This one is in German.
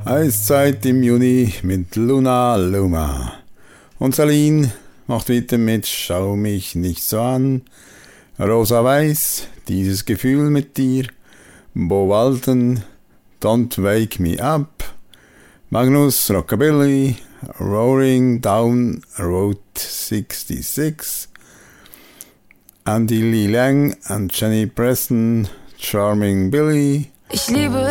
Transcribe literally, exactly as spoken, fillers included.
Eiszeit im Juni mit Luna Luma. Und Celine macht weiter mit Schau mich nicht so an. Rosa Weiß, dieses Gefühl mit dir. Bo Walton, Don't Wake Me Up. Magnus Rockabilly, Roaring Down Road sixty-six. Andy Lee Lang und Jenny Preston, Charming Billy. Ich liebe